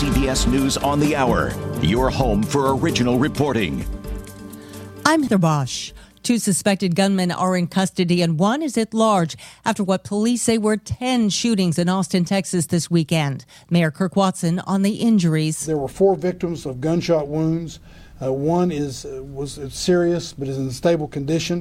CBS News on the Hour, your home for original reporting. I'm Heather Bosch. 2 suspected gunmen are in custody and 1 is at large after what police say were 10 shootings in Austin, Texas this weekend. Mayor Kirk Watson on the injuries. There were 4 victims of gunshot wounds. One was serious but is in stable condition.